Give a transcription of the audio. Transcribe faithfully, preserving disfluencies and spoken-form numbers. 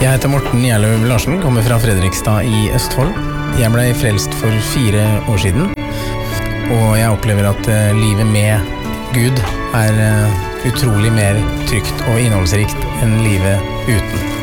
Jeg heter Morten Gjerløv Larsen, kommer fra Fredrikstad i Østfold. Jeg ble frelst for fire år siden, og jeg opplever at livet med Gud er utrolig mer trygt og innholdsrikt enn livet uten.